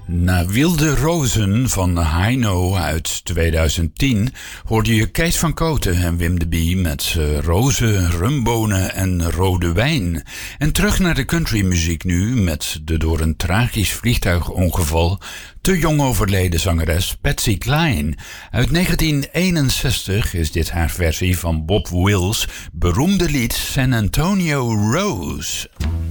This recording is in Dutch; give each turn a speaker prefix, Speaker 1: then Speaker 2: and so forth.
Speaker 1: Na Wilde Rozen van Heino uit 2010 hoorde je Kees van Kooten en Wim de Bie met rozen, rumbonen en rode wijn. En terug naar de countrymuziek nu met de door een tragisch vliegtuigongeval te jong overleden zangeres Patsy Cline. Uit 1961 is dit haar versie van Bob Wills' beroemde lied San Antonio Rose.